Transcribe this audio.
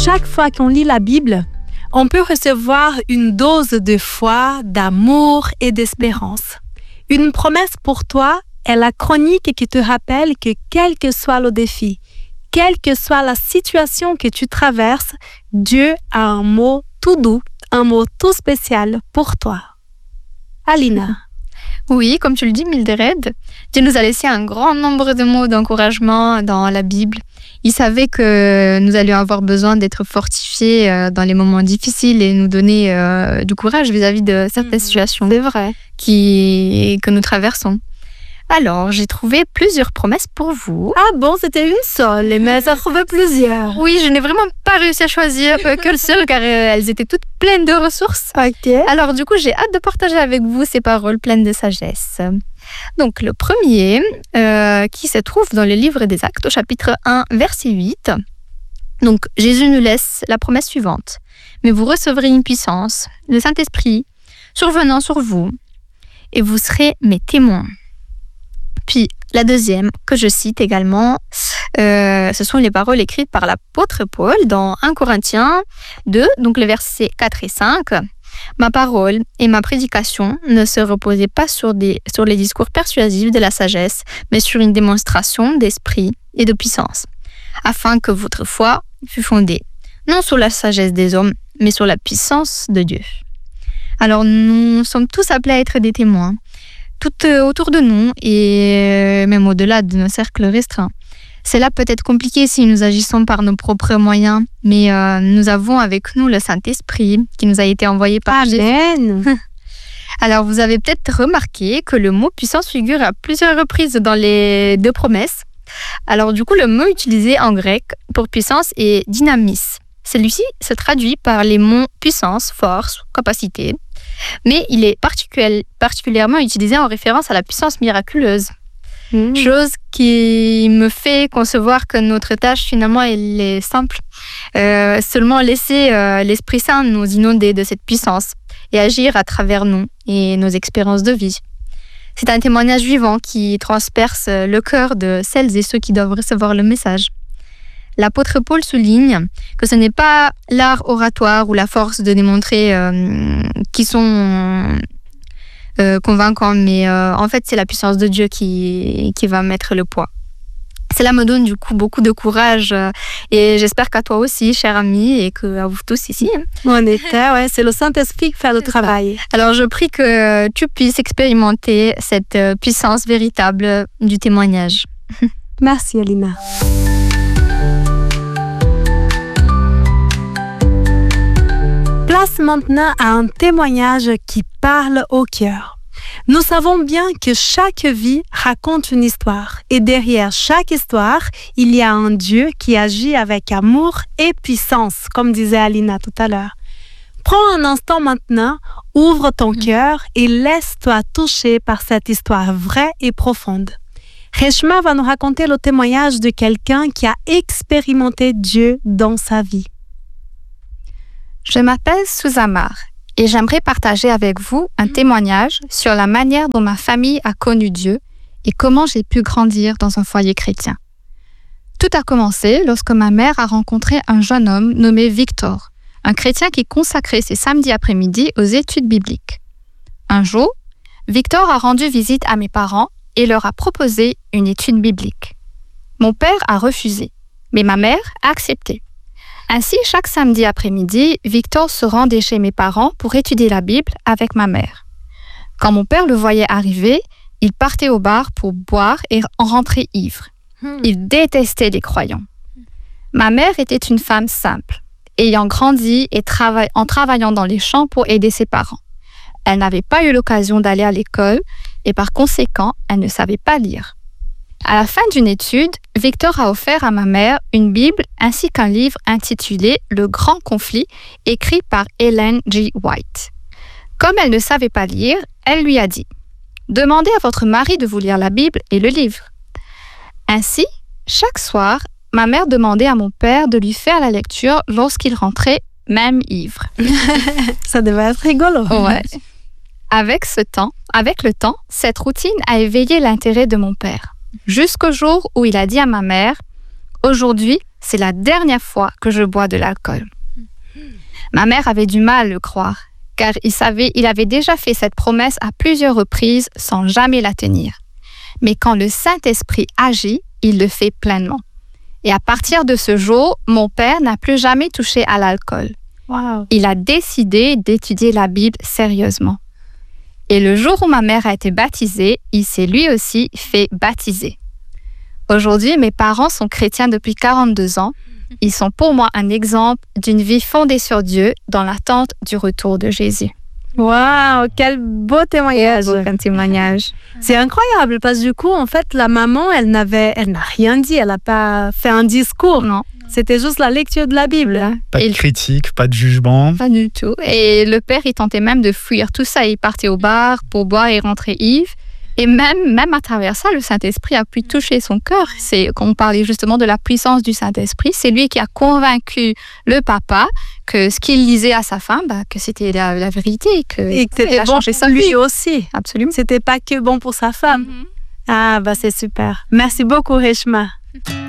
chaque fois qu'on lit la Bible, on peut recevoir une dose de foi, d'amour et d'espérance. Une promesse pour toi est la chronique qui te rappelle que quel que soit le défi, quelle que soit la situation que tu traverses, Dieu a un mot tout doux, un mot tout spécial pour toi. Alina. Oui, comme tu le dis, Mildred, Dieu nous a laissé un grand nombre de mots d'encouragement dans la Bible. Il savait que nous allions avoir besoin d'être fortifiés dans les moments difficiles et nous donner du courage vis-à-vis de certaines situations. C'est vrai. Que nous traversons. Alors, j'ai trouvé plusieurs promesses pour vous. Ah bon, c'était une seule, mais ça trouvait plusieurs. Oui, je n'ai vraiment pas réussi à choisir qu'une seule car elles étaient toutes pleines de ressources. Ok. Alors, du coup, j'ai hâte de partager avec vous ces paroles pleines de sagesse. Donc, le premier, qui se trouve dans le livre des Actes, au chapitre 1, verset 8. Donc, Jésus nous laisse la promesse suivante. « Mais vous recevrez une puissance, le Saint-Esprit, survenant sur vous, et vous serez mes témoins. » Puis, la deuxième, que je cite également, ce sont les paroles écrites par l'apôtre Paul dans 1 Corinthiens 2, donc les versets 4 et 5. « Ma parole et ma prédication ne se reposaient pas sur les discours persuasifs de la sagesse, mais sur une démonstration d'esprit et de puissance, afin que votre foi fût fondée, non sur la sagesse des hommes, mais sur la puissance de Dieu. » Alors, nous sommes tous appelés à être des témoins, tout autour de nous et même au-delà de nos cercles restreints. Cela peut être compliqué si nous agissons par nos propres moyens, mais nous avons avec nous le Saint-Esprit qui nous a été envoyé par Amen. Jésus. Alors, vous avez peut-être remarqué que le mot puissance figure à plusieurs reprises dans les deux promesses. Alors, du coup, le mot utilisé en grec pour puissance est dynamis. Celui-ci se traduit par les mots puissance, force, capacité, mais il est particulièrement utilisé en référence à la puissance miraculeuse. Chose qui me fait concevoir que notre tâche, finalement, elle est simple. Seulement laisser l'Esprit Saint nous inonder de cette puissance et agir à travers nous et nos expériences de vie. C'est un témoignage vivant qui transperce le cœur de celles et ceux qui doivent recevoir le message. L'apôtre Paul souligne que ce n'est pas l'art oratoire ou la force de démontrer qui sont convaincants, mais en fait, c'est la puissance de Dieu qui va mettre le poids. Cela me donne du coup beaucoup de courage et j'espère qu'à toi aussi, cher ami, et qu'à vous tous ici. En effet, ouais, c'est le Saint-Esprit qui fait le travail. Alors, je prie que tu puisses expérimenter cette puissance véritable du témoignage. Merci, Alina. Place maintenant à un témoignage qui parle au cœur. Nous savons bien que chaque vie raconte une histoire et derrière chaque histoire, il y a un Dieu qui agit avec amour et puissance, comme disait Alina tout à l'heure. Prends un instant maintenant, ouvre ton cœur et laisse-toi toucher par cette histoire vraie et profonde. Reshma va nous raconter le témoignage de quelqu'un qui a expérimenté Dieu dans sa vie. Je m'appelle Suzamar et j'aimerais partager avec vous un témoignage sur la manière dont ma famille a connu Dieu et comment j'ai pu grandir dans un foyer chrétien. Tout a commencé lorsque ma mère a rencontré un jeune homme nommé Victor, un chrétien qui consacrait ses samedis après-midi aux études bibliques. Un jour, Victor a rendu visite à mes parents et leur a proposé une étude biblique. Mon père a refusé, mais ma mère a accepté. Ainsi, chaque samedi après-midi, Victor se rendait chez mes parents pour étudier la Bible avec ma mère. Quand mon père le voyait arriver, il partait au bar pour boire et en rentrer ivre. Il détestait les croyants. Ma mère était une femme simple, ayant grandi et en travaillant dans les champs pour aider ses parents. Elle n'avait pas eu l'occasion d'aller à l'école et par conséquent, elle ne savait pas lire. À la fin d'une étude, Victor a offert à ma mère une Bible ainsi qu'un livre intitulé « Le Grand Conflit » écrit par Ellen G. White. Comme elle ne savait pas lire, elle lui a dit « Demandez à votre mari de vous lire la Bible et le livre. » Ainsi, chaque soir, ma mère demandait à mon père de lui faire la lecture lorsqu'il rentrait, même ivre. Ça devait être rigolo. Ouais. Avec le temps, cette routine a éveillé l'intérêt de mon père. Jusqu'au jour où il a dit à ma mère « Aujourd'hui, c'est la dernière fois que je bois de l'alcool. » Ma mère avait du mal à le croire, car il avait déjà fait cette promesse à plusieurs reprises sans jamais la tenir. Mais quand le Saint-Esprit agit, il le fait pleinement. Et à partir de ce jour, mon père n'a plus jamais touché à l'alcool. Wow. Il a décidé d'étudier la Bible sérieusement. Et le jour où ma mère a été baptisée, il s'est lui aussi fait baptiser. Aujourd'hui, mes parents sont chrétiens depuis 42 ans. Ils sont pour moi un exemple d'une vie fondée sur Dieu dans l'attente du retour de Jésus. Waouh, quel beau témoignage. Un témoignage. C'est incroyable parce que du coup, en fait, la maman, elle n'a rien dit, elle n'a pas fait un discours. Non. C'était juste la lecture de la Bible. Pas de critique, pas de jugement. Pas du tout. Et le père, il tentait même de fuir tout ça. Il partait au bar pour boire et rentrer ivre. Et même à travers ça, le Saint-Esprit a pu toucher son cœur. On parlait justement de la puissance du Saint-Esprit. C'est lui qui a convaincu le papa que ce qu'il lisait à sa femme, que c'était la vérité. Et que c'était bon pour lui aussi. Absolument. C'était pas que bon pour sa femme. Ah, c'est super. Merci beaucoup, Reshma.